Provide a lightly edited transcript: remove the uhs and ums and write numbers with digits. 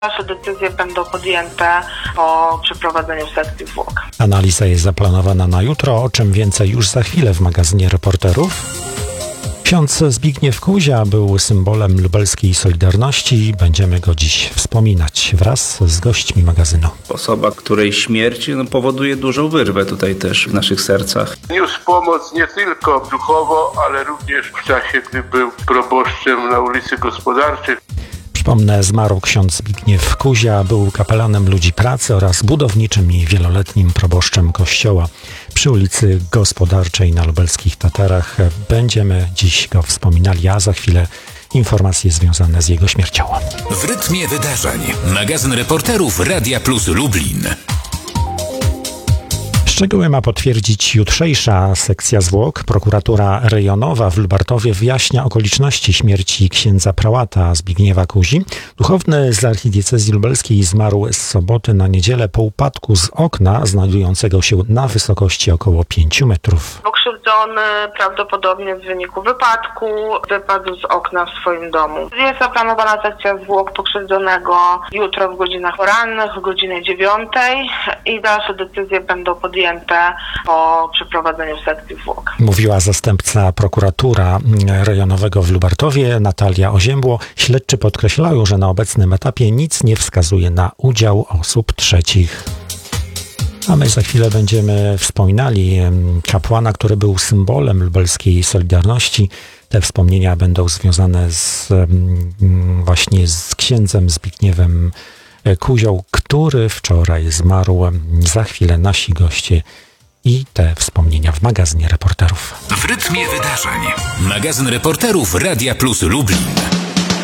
Nasze decyzje będą podjęte po przeprowadzeniu sekcji zwłok. Analiza jest zaplanowana na jutro, o czym więcej już za chwilę w magazynie Reporterów. Ksiądz Zbigniew Kuzia był symbolem lubelskiej Solidarności. Będziemy go dziś wspominać wraz z gośćmi magazynu. Osoba, której śmierć powoduje dużą wyrwę tutaj też w naszych sercach. Niósł pomoc nie tylko duchowo, ale również w czasie, gdy był proboszczem na ulicy Gospodarczej. Przypomnę, zmarł ksiądz Zbigniew Kuzia, był kapelanem Ludzi Pracy oraz budowniczym i wieloletnim proboszczem kościoła przy ulicy Gospodarczej na lubelskich Tatarach. Będziemy dziś go wspominali, a za chwilę informacje związane z jego śmiercią. W rytmie wydarzeń. Magazyn Reporterów Radia Plus Lublin. Szczegóły ma potwierdzić jutrzejsza sekcja zwłok. Prokuratura rejonowa w Lubartowie wyjaśnia okoliczności śmierci księdza prałata Zbigniewa Kuzi. Duchowny z archidiecezji lubelskiej zmarł z soboty na niedzielę po upadku z okna znajdującego się na wysokości około 5 metrów. Pokrzywdzony prawdopodobnie w wyniku wypadku wypadł z okna w swoim domu. Jest zaplanowana sekcja zwłok pokrzywdzonego jutro w godzinach porannych, o godzinie 9 i dalsze decyzje będą podjęte po przeprowadzeniu sekcji zwłok. Mówiła zastępca prokuratura rejonowego w Lubartowie Natalia Oziębło. Śledczy podkreślają, że na obecnym etapie nic nie wskazuje na udział osób trzecich. A my za chwilę będziemy wspominali kapłana, który był symbolem lubelskiej Solidarności. Te wspomnienia będą związane właśnie z księdzem Zbigniewem Kuzią, który wczoraj zmarł. Za chwilę nasi goście i te wspomnienia w magazynie Reporterów. W rytmie wydarzeń. Magazyn Reporterów Radia Plus Lublin.